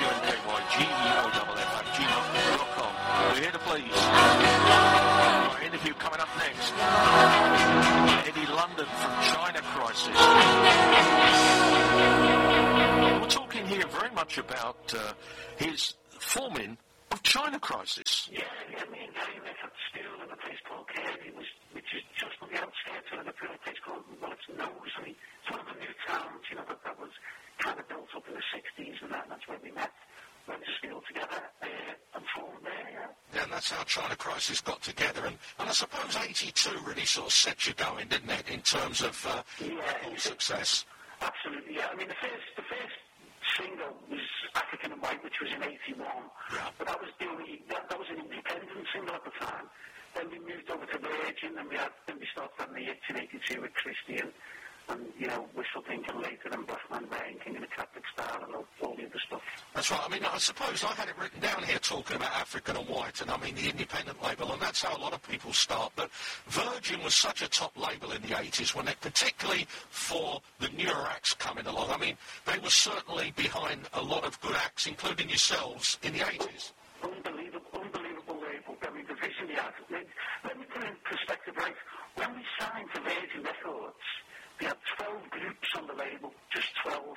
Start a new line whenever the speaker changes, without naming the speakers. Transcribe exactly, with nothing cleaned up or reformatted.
N K Y G E O F F at gmail dot com. We're here to please. Our interview coming up next. Eddie London from China Crisis. We're talking here very much about uh, his forming of China Crisis.
Yeah, yeah, me and Gary met at school in a place called Kirby, which is just on the outskirts of Liverpool, a place called, well, it's Knowles. I mean, it's one of the new towns, you know, that, that was kind of built up in the sixties and that, and that's where we met. Went to school together uh, and formed there, yeah.
Yeah, and that's how China Crisis got together. And, and I suppose eighty-two really sort of set you going, didn't it, in terms of uh,
yeah,
success?
Absolutely, yeah. I mean, the first, the first single was African and White, which was in eighty-one.
Yeah.
But that was the only, that, that was an independent single at the time. Then we moved over to Virgin, and we had, then we started having the hits in eighty-two with Christian, and, you know, Whistle Thinking later, and Black Man Rain, King of the Catholic Star, and all, all the other stuff.
That's right. I mean, I suppose I had it written down here talking about African and White, and I mean the independent label, and that's how a lot of people start. But Virgin was such a top label in the eighties, when it, particularly for the newer acts coming along. I mean, they were certainly behind a lot of good acts, including yourselves, in the eighties.
Unbelievable, unbelievable label. I mean, the vision we had. Let me put it in perspective, right? When we signed to Virgin Records, we had twelve groups on the label, just twelve.